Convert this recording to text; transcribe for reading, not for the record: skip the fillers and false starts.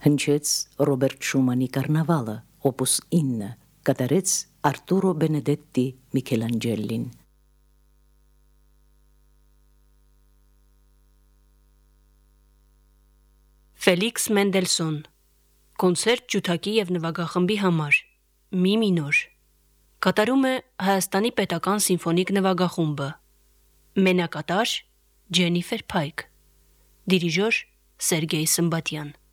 հնչեց Ռոբերտ Շումանի Կարնավալը, օպուս 9, կատարեց Արտուրո Բենեդետտի Միքելանջելին։ Ֆելիքս Մենդելսոն, կոնցերտ ջութակի և նվագախմբի համար, մի մինոր, կատարում է Հայաստանի պետական սիմֆոնիկ նվագախումբը, մենակատար Ջենիֆեր Փայք, դիրիժոր Սերգեյ Սմբատյան։